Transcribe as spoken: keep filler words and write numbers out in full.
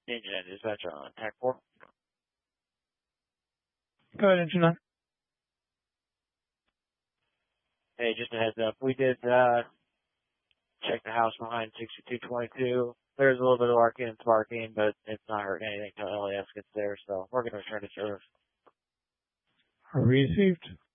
Engine and dispatcher on Tac four. Go ahead, Engine nine. Hey, just a heads up. We did uh, check the house behind sixty-two twenty-two. There's a little bit of arcing and sparking, but it's not hurting anything until L A S gets there, so we're going to return to service. Received.